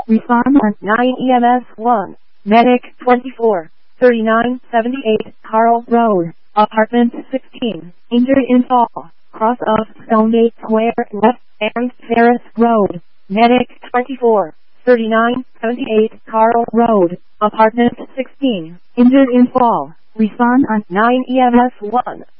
Respond on 9 EMS 1. Medic 24, 3978 Carl Road, Apartment 16, injured in fall, cross of Stonegate Square left and Ferris Road. Medic 24, 3978 Carl Road, Apartment 16, injured in fall. Respond on 9 EMS 1.